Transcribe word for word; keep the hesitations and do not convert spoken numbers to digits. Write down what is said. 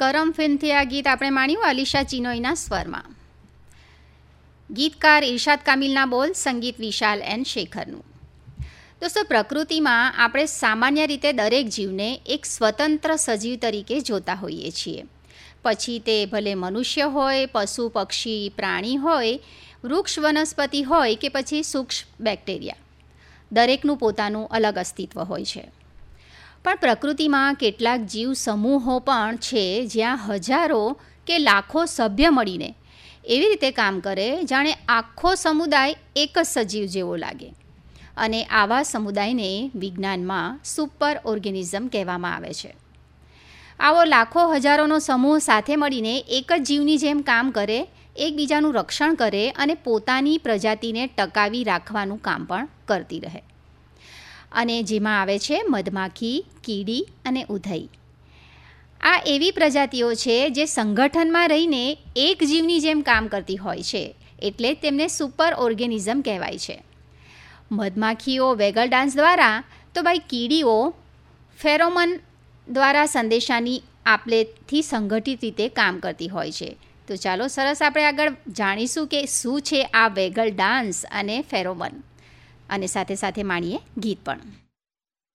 કરમ ફિલ્મથી આ ગીત આપણે માણ્યું અલીશા ચિનોઈના સ્વરમાં. ગીતકાર ઇરશાદ કામિલના બોલ, સંગીત વિશાલ એન શેખરનું. દોસ્તો, પ્રકૃતિમાં આપણે સામાન્ય રીતે દરેક જીવને એક સ્વતંત્ર સજીવ તરીકે જોતા હોઈએ છીએ. પછી તે ભલે મનુષ્ય હોય, પશુ પક્ષી પ્રાણી હોય, વૃક્ષ વનસ્પતિ હોય કે પછી સૂક્ષ્મ બેક્ટેરિયા, દરેકનું પોતાનું અલગ અસ્તિત્વ હોય છે. પણ પ્રકૃતિમાં કેટલાક જીવ સમૂહો પણ છે જ્યાં હજારો કે લાખો સભ્ય મળીને એવી રીતે કામ કરે જાણે આખો સમુદાય એક જ સજીવ જેવો લાગે. અને આવા સમુદાયને વિજ્ઞાનમાં સુપર ઓર્ગેનિઝમ કહેવામાં આવે છે. આવો લાખો હજારોનો સમૂહ સાથે મળીને એક જ જીવની જેમ કામ કરે, એકબીજાનું રક્ષણ કરે અને પોતાની પ્રજાતિને ટકાવી રાખવાનું કામ પણ કરતી રહે. અને જેમાં આવે છે મધમાખી, કીડી અને ઉધઈ. આ એવી પ્રજાતિઓ છે જે સંગઠનમાં રહીને એક જીવની જેમ કામ કરતી હોય છે, એટલે તેમને સુપર ઓર્ગેનિઝમ કહેવાય છે. મધમાખીઓ વેગલ ડાન્સ દ્વારા, તો ભાઈ કીડીઓ ફેરોમન દ્વારા સંદેશાની આપલેથી સંગઠિત રીતે કામ કરતી હોય છે. તો ચાલો સરસ આપણે આગળ જાણીશું કે શું છે આ વેગલ ડાન્સ અને ફેરોમન, અને સાથે સાથે માણીએ ગીત પણ.